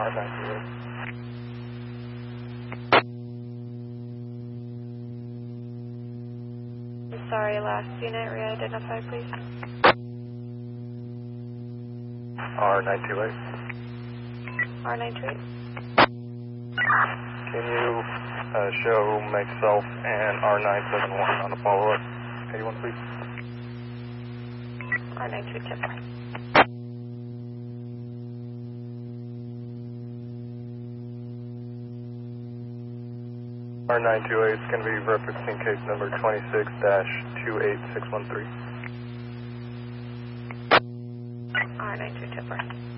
Sorry, last unit, re-identify, please. R928. R928. Can you show myself and R971 on the follow-up? 81, please. R928. R928 is going to be referencing case number 26-28613. R928.